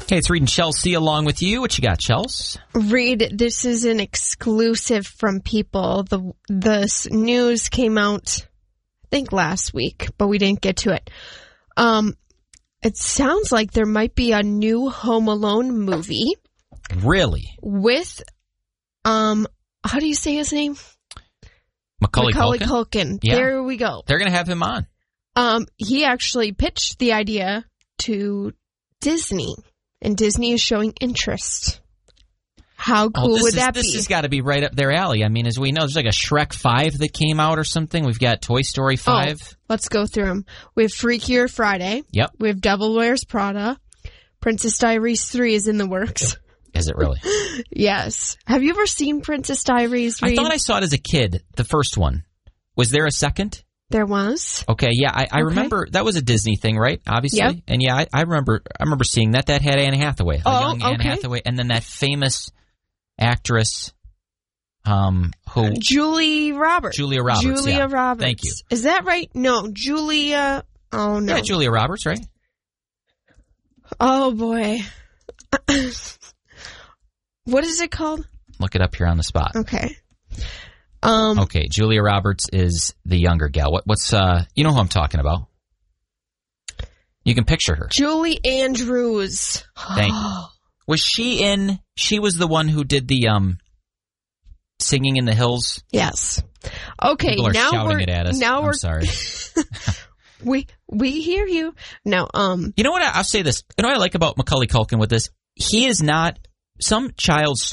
Okay, it's Reed and Chelsea along with you. What you got, Chels? Reed, this is an exclusive from People. The news came out, I think, last week, but we didn't get to it. It sounds like there might be a new Home Alone movie. Really? With, how do you say his name? Macaulay Culkin. Yeah. There we go. They're going to have him on. He actually pitched the idea to Disney, and Disney is showing interest. How cool would that be? This has got to be right up their alley. I mean, as we know, there's like a Shrek 5 that came out or something. We've got Toy Story 5. Oh, let's go through them. We have Freakier Friday. Yep. We have Devil Wears Prada. Princess Diaries 3 is in the works. Is it really? Yes. Have you ever seen Princess Diaries, Reed? I thought I saw it as a kid, the first one. Was there a second? There was. Okay, yeah, I remember that was a Disney thing, right? Obviously, yep. And yeah, I remember seeing that had Anne Hathaway, young Anne okay. Hathaway, and then that famous actress, who Julia Roberts. Julia Roberts. Thank you. Is that right? No, Julia. Oh no. Yeah, Julia Roberts, right? Oh boy. What is it called? Look it up here on the spot. Okay. Okay, Julia Roberts is the younger gal. What's you know who I'm talking about? You can picture her. Julie Andrews. Thank you. Was she in? She was the one who did the Singing in the Hills. Yes. Okay. People are now shouting we're it at us. Now I'm sorry. we hear you. Now, you know what? I'll say this. You know what I like about Macaulay Culkin with this? He is not some child star.